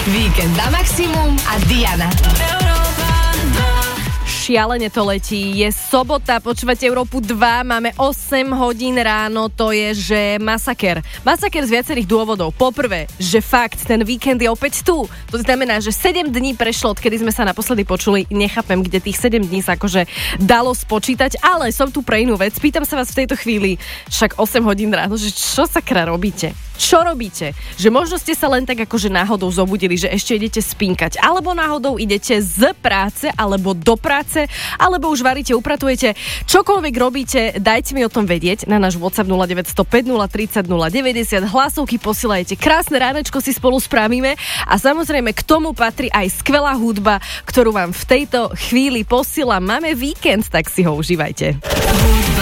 Víkend na maximum a Diana. Šialene to letí. Je sobota, počúvate Európu 2, máme 8 hodín ráno, to je, že masaker. Masaker z viacerých dôvodov. Poprvé, že fakt, ten víkend je opäť tu. To znamená, že 7 dní prešlo, odkedy sme sa naposledy počuli. Nechápem, kde tých 7 dní sa akože dalo spočítať, ale som tu pre inú vec. Pýtam sa vás v tejto chvíli, však 8 hodín ráno, že čo sakra robíte? Čo robíte? Že možno ste sa len tak akože náhodou zobudili, že ešte idete spinkať, alebo náhodou idete z práce, alebo do práce, alebo už varíte, upratujete. Čokoľvek robíte, dajte mi o tom vedieť na náš WhatsApp 0905 030 090. Hlasovky posielajte. Krásne ránečko si spolu spravíme a samozrejme k tomu patrí aj skvelá hudba, ktorú vám v tejto chvíli posielam. Máme víkend, tak si ho užívajte.